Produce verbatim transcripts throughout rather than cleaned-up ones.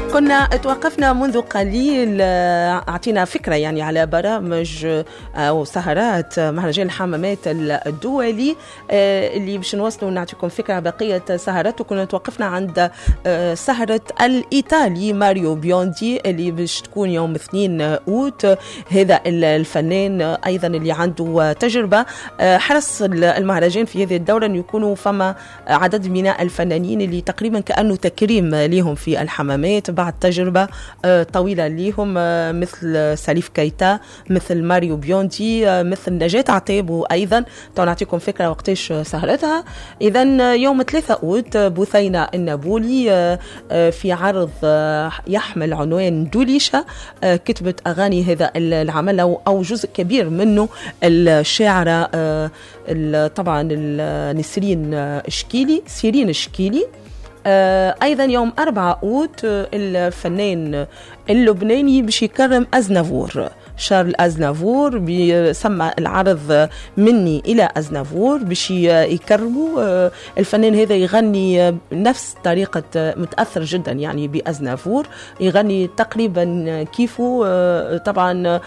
كنا توقفنا منذ قليل، أعطينا فكرة يعني على برامج أو سهرات مهرجان الحمامات الدولي اللي باش نوصلوا نعطيكم فكرة بقية سهرات. وكنا توقفنا عند سهرة الإيطالي ماريو بيوندي اللي باش تكون يوم اثنين أوت. هذا الفنان أيضا اللي عنده تجربة، حرص المهرجان في هذه الدورة أن يكونوا فما عدد من الفنانين اللي تقريبا كأنه تكريم لهم في الحمامات بعد تجربة طويلة لهم، مثل سليف كيتا، مثل ماريو بيوندي، مثل نجاة عتيبو. أيضا نعطيكم فكرة وقتاش سهرتها. إذن يوم ثلاثة أوت بثينة النابولي في عرض يحمل عنوان دوليشة، كتبت أغاني هذا العمل أو جزء كبير منه الشاعرة طبعا نسرين شكيلي سيرين شكيلي. أيضا يوم أربعة أوت الفنان اللبناني باش يكرم أزنافور، شارل أزنافور، بيسمى العرض مني إلى أزنافور، باش يكرموا الفنان هذا. يغني نفس طريقة، متأثر جدا يعني بأزنافور، يغني تقريبا كيفه. طبعا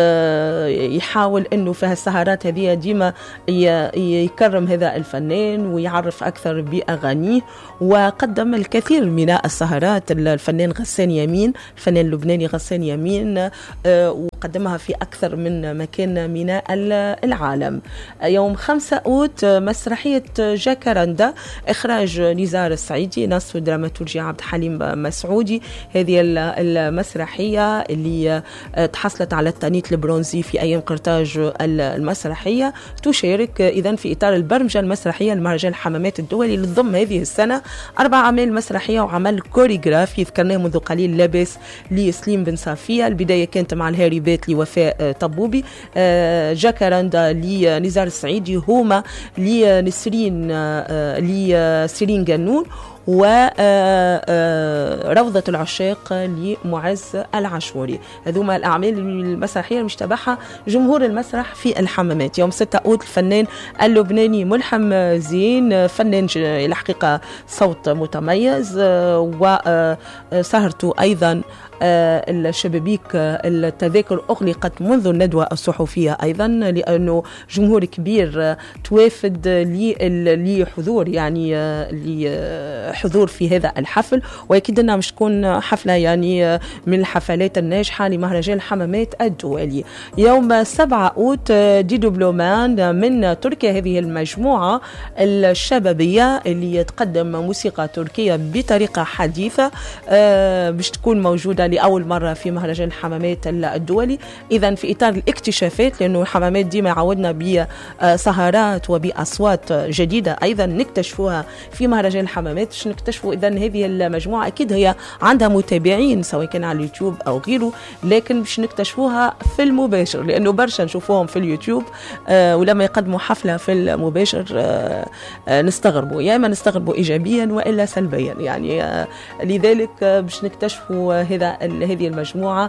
يحاول أنه في السهرات هذه ديما يكرم هذا الفنان ويعرف أكثر بأغانيه. وقدم الكثير من السهرات الفنان غسان يمين، الفنان اللبناني غسان يمين، وقدمها في أكثر من مكان من العالم. يوم خمسة أوت مسرحية جاكارندا، إخراج نزار السعيدي، نص دراماتورجي عبد الحليم مسعودي. هذه المسرحية اللي تحصلت على التانيت البرونزي في أيام قرطاج المسرحية، تشارك إذن في إطار البرمجة المسرحية لمهرجان الحمامات الدولي اللي تضم هذه السنة أربع أعمال مسرحية وعمل كوريغرافي ذكرناه منذ قليل لاباس لسليم بن صافية. البداية كانت مع الهاري بيت لوفاء طبوبي، جاكارندا لنزار السعيدي، هما لنسرين لسيرين جنون، وروضة العشاق لمعز العاشوري. هذوما الأعمال المسرحية المشتبهة جمهور المسرح في الحمامات. يوم ستة أوت الفنان اللبناني ملحم زين، فنان الحقيقة صوت متميز، وسهرته أيضا الشبابيك التذاكر أغلقت منذ الندوة الصحفية أيضا، لأنه جمهور كبير توافد لحضور يعني لحضور في هذا الحفل. وأكيد أنها مش تكون حفلة يعني من الحفلات الناجحة لمهرجان الحمامات الدولي. يوم سبعة أوت ديدو بلومان من تركيا، هذه المجموعة الشبابية اللي تقدم موسيقى تركية بطريقة حديثة، باش تكون موجودة لأول مرة في مهرجان الحمامات الدولي. إذن في إطار الاكتشافات، لأنه الحمامات ديما عودنا بسهرات وبأصوات جديدة أيضا نكتشفوها في مهرجان الحمامات، باش نكتشفوا إذن هذه المجموعة أكيد هي عندها متابعين سواء كان على اليوتيوب أو غيره، لكن باش نكتشفوها في المباشر، لأنه برشا نشوفوهم في اليوتيوب آه ولما يقدموا حفلة في المباشر آه آه نستغربوا، يا إما نستغربوا إيجابيا وإلا سلبيا يعني. آه لذلك آه باش نكتشفوا هذا هذه المجموعة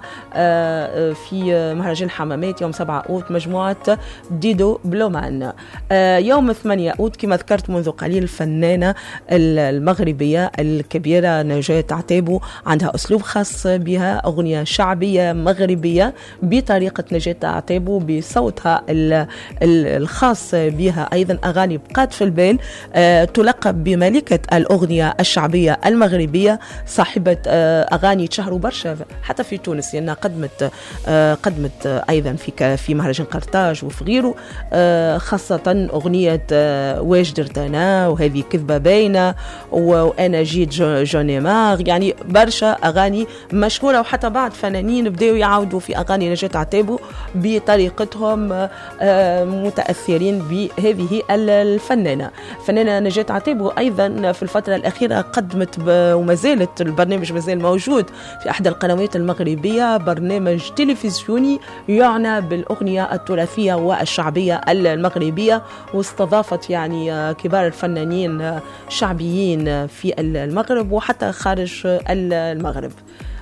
في مهرجان الحمامات يوم سبعة أوت، مجموعة ديدو بلومان. يوم ثمانية أوت كما ذكرت منذ قليل الفنانة المغربية الكبيرة نجاة عتيبو، عندها أسلوب خاص بها، أغنية شعبية مغربية بطريقة نجاة عتيبو بصوتها الخاص بها. أيضا أغاني بقات في البال، تلقب بملكة الأغنية الشعبية المغربية، صاحبة أغاني تشهروا برشا حتى في تونس، لأنها قدمت قدمت أيضا في في مهرجان قرطاج وفي غيره، خاصة أغنية واش درت أنا، وهذه كذبة باينة، وأنا جيت جونيماغ، يعني برشا أغاني مشهورة. وحتى بعض فنانين بدأوا يعودوا في أغاني نجاة عتيبو بطريقتهم، متأثرين بهذه الفنانة. فنانة نجاة عتيبو أيضا في الفترة الأخيرة قدمت وما زالت البرنامج مازال موجود في أحد القنوات المغربية، برنامج تلفزيوني يعنى بالأغنية التراثية والشعبية المغربية، واستضافت يعني كبار الفنانين الشعبيين في المغرب وحتى خارج المغرب.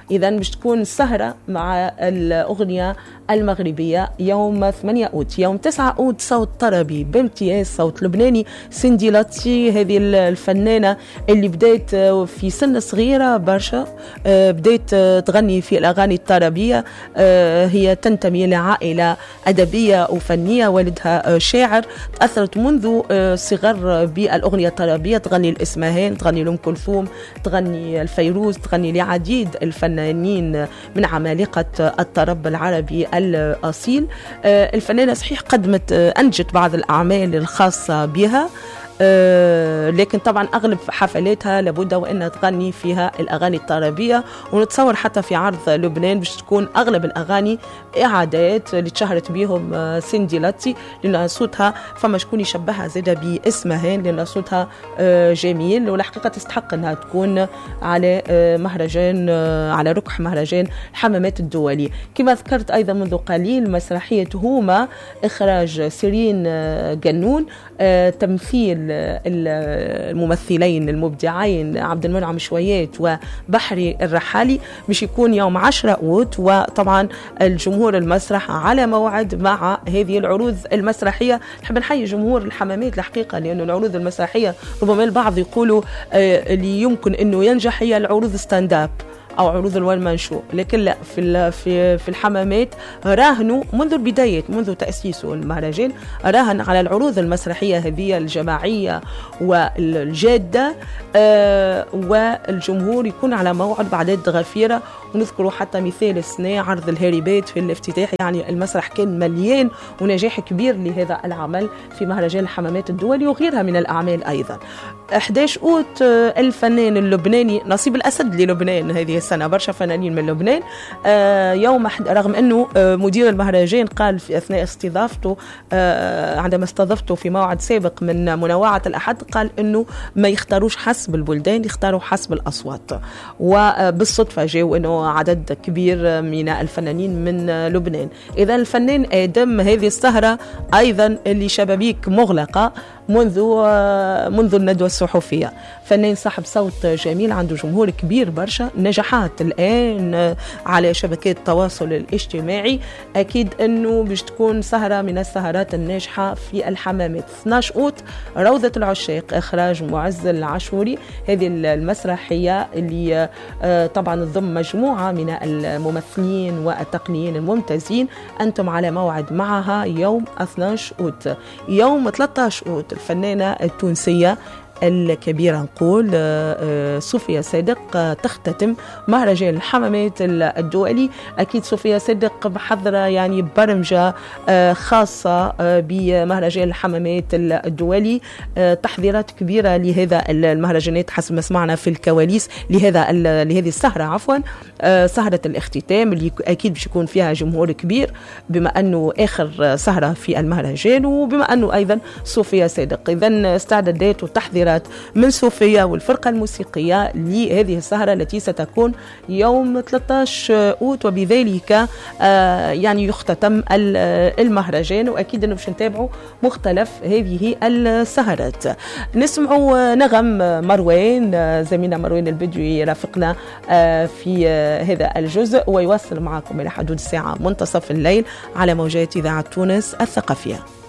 إذا باش تكون السهرة مع الأغنية المغربية يوم ثمانية أوت. يوم تسعة أوت صوت طربي بامتياز، صوت لبناني. سندي لطشي هذه الفنانة اللي بدأت في سن صغيرة برشا، بدأت تغني في الأغاني الطربية. هي تنتمي لعائلة أدبية وفنية، والدها شاعر. تأثرت منذ صغر بالأغنية الطربية، تغني الإسماهان، تغني لأم كلثوم، تغني الفيروز، تغني لعديد الفنانين من عمالقة الطرب العربي الأصيل. الفنانة صحيح قدمت أنجت بعض الأعمال الخاصة بها، أه لكن طبعا أغلب حفلاتها لابد وأنها تغني فيها الأغاني الطربية. ونتصور حتى في عرض لبنان باش تكون أغلب الأغاني إعادات اللي تشهرت بهم أه سندي لطشي، لأن صوتها فما شكون يشبهها زادة بإسمهان، لأن صوتها أه جميل، والحقيقة تستحق أنها تكون على أه مهرجان أه على ركح مهرجان الحمامات الدولي. كما ذكرت أيضا منذ قليل مسرحية هوما، إخراج سيرين أه جنون، أه تمثيل الممثلين المبدعين عبد المنعم شويات وبحري الرحالي، باش يكون يوم عشرة أوت. وطبعا الجمهور المسرح على موعد مع هذه العروض المسرحية. نحب نحيي جمهور الحمامات الحقيقة، لأن العروض المسرحية ربما البعض يقولوا اللي يمكن أنه ينجح هي العروض ستاند اب أو عروض الوان مان شو، لكن لا، في في في الحمامات راهنوا منذ البداية، منذ تأسيسه المهرجان راهن على العروض المسرحية هذه الجماعية والجادة، آه والجمهور يكون على موعد بعدد غفيرة. ونذكروا حتى مثال السنة عرض الهاربات في الافتتاح، يعني المسرح كان مليان ونجاح كبير لهذا العمل في مهرجان الحمامات الدولي وغيرها من الأعمال أيضا. أحد عشر أوت الفنان اللبناني نصيب الأسد للبنان هذه السنة، برشا فنانين من لبنان. آه يوم رغم أنه آه مدير المهرجان قال في أثناء استضافته، آه عندما استضفته في موعد سابق من منوعة الأحد، قال أنه ما يختاروش حسب البلدان، يختاروا حسب الأصوات. وبالصدفة جاءوا أنه عدد كبير من الفنانين من لبنان. إذا الفنان آدم هذه السهرة أيضا اللي شبابيك مغلقة منذ منذ الندوة الصحفية. فنان صاحب صوت جميل، عنده جمهور كبير برشا، نجاحات الآن على شبكات التواصل الاجتماعي. أكيد أنه باش تكون سهرة من السهرات الناجحة في الحمامات. اثني عشر أوت روضة العشاق، إخراج معز العاشوري. هذه المسرحية اللي طبعا تضم مجموعة من الممثلين والتقنيين الممتازين، أنتم على موعد معها يوم اثني عشر أوت. يوم ثلاثة عشر أوت الفنانة التونسية الكبيرة نقول صوفيا صادق تختتم مهرجان الحمامات الدولي. أكيد صوفيا صادق محضرة يعني برمجة خاصة بمهرجان الحمامات الدولي، تحضيرات كبيرة لهذا المهرجانات حسب ما سمعنا في الكواليس، لهذا لهذه السهرة عفوا سهرة الاختتام اللي أكيد باش يكون فيها جمهور كبير، بما أنه آخر سهرة في المهرجان، وبما أنه أيضا صوفيا صادق. إذن استعدادات وتحضيرات من صوفيا والفرقة الموسيقية لهذه السهرة التي ستكون يوم ثلاثة عشر أوت، وبذلك آه يعني يختتم المهرجان. وأكيد أنه باش نتابعوا مختلف هذه السهرات. نسمعوا نغم مروان، زميلنا مروان البدوي يرافقنا آه في آه هذا الجزء، ويواصل معكم إلى حدود الساعة منتصف الليل على موجات إذاعة تونس الثقافية.